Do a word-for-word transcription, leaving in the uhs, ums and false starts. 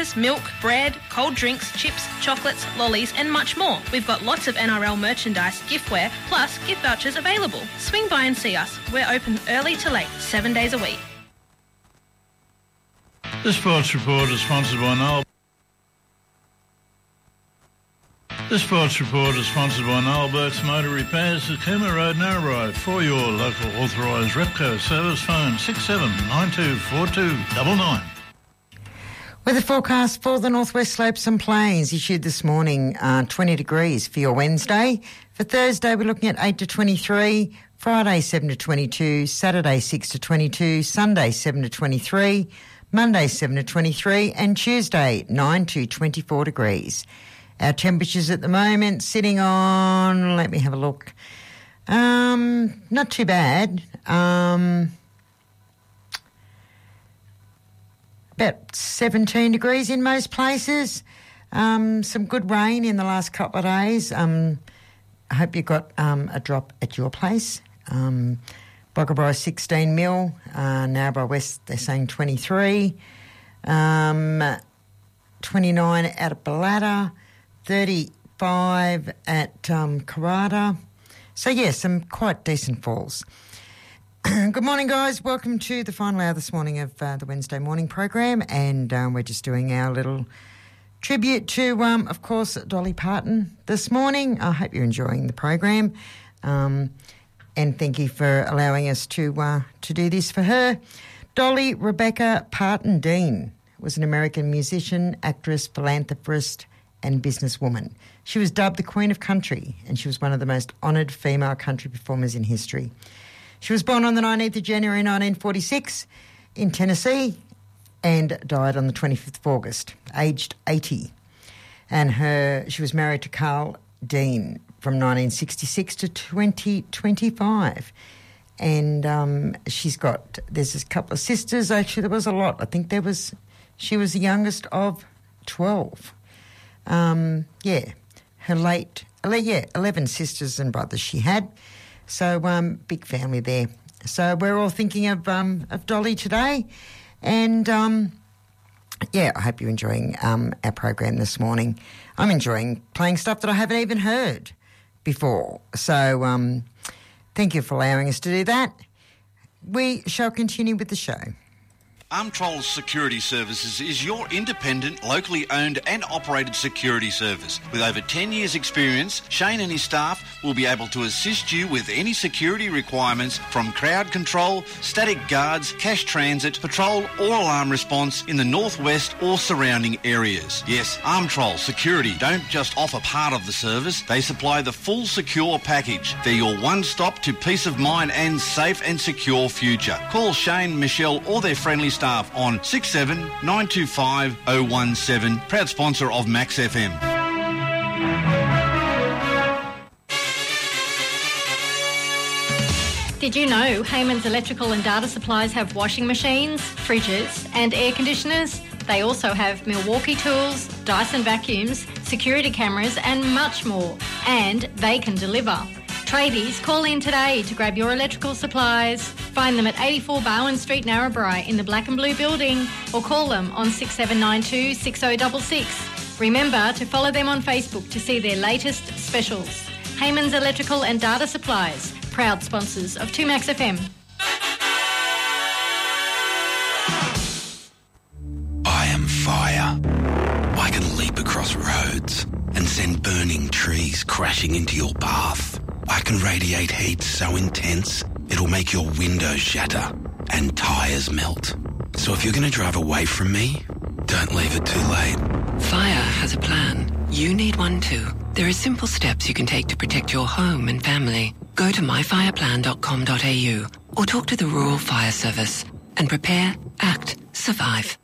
milk, bread, cold drinks, chips, chocolates, lollies and much more. We've got lots of N R L merchandise, giftware, plus gift vouchers available. Swing by and see us. We're open early to late, seven days a week. This Sports Report is sponsored by Noel. This Sports Report is sponsored by Noel Burke's Motor Repairs at Cooma Road, Narrabri. For your local authorised Repco service, phone six seven nine two four two nine nine. Weather forecast for the Northwest Slopes and Plains issued this morning, uh, twenty degrees for your Wednesday. For Thursday, we're looking at eight to twenty-three, Friday seven to twenty-two, Saturday six to twenty-two, Sunday seven to twenty-three, Monday seven to twenty-three and Tuesday nine to twenty-four degrees. Our temperatures at the moment sitting on, let me have a look, um, not too bad, um, about seventeen degrees in most places, um, some good rain in the last couple of days. Um, I hope you got um, a drop at your place. Um, Bogabri sixteen mil, uh, Narrabri West they're saying twenty-three, um, twenty-nine out of Balladder, thirty-five at um, Karrata. So, yeah, some quite decent falls. Good morning, guys. Welcome to the final hour this morning of uh, the Wednesday morning program, and um, we're just doing our little tribute to, um, of course, Dolly Parton this morning. I hope you're enjoying the program, um, and thank you for allowing us to uh, to do this for her. Dolly Rebecca Parton Dean was an American musician, actress, philanthropist, and businesswoman. She was dubbed the Queen of Country, and she was one of the most honoured female country performers in history. She was born on the nineteenth of January nineteen forty-six in Tennessee and died on the twenty-fifth of August, aged eighty. And her she was married to Carl Dean from nineteen sixty-six to twenty twenty-five. And um, she's got, there's a couple of sisters. Actually, there was a lot. I think there was, she was the youngest of twelve. Um, yeah, her late, yeah, eleven sisters and brothers she had. So, um, big family there. So we're all thinking of um, of Dolly today. And, um, yeah, I hope you're enjoying um, our program this morning. I'm enjoying playing stuff that I haven't even heard before. So um, thank you for allowing us to do that. We shall continue with the show. Armtrol Security Services is your independent, locally owned and operated security service. With over ten years experience, Shane and his staff will be able to assist you with any security requirements from crowd control, static guards, cash transit, patrol or alarm response in the northwest or surrounding areas. Yes, Armtrol Security don't just offer part of the service, they supply the full secure package. They're your one-stop to peace of mind and safe and secure future. Call Shane, Michelle or their friendly staff staff on six seven nine two five oh one seven, proud sponsor of Max F M. Did you know Heyman's Electrical and Data Supplies have washing machines, fridges and air conditioners? They also have Milwaukee tools, Dyson vacuums, security cameras and much more. And they can deliver. Tradies, call in today to grab your electrical supplies. Find them at eighty-four Bowen Street, Narrabri in the Black and Blue building or call them on six seven nine two six oh six six. Remember to follow them on Facebook to see their latest specials. Heyman's Electrical and Data Supplies, proud sponsors of two Max F M. I am fire. I can leap across roads and send burning trees crashing into your path. I can radiate heat so intense, it'll make your windows shatter and tyres melt. So if you're going to drive away from me, don't leave it too late. Fire has a plan. You need one too. There are simple steps you can take to protect your home and family. Go to my fire plan dot com dot a u or talk to the Rural Fire Service and prepare, act, survive.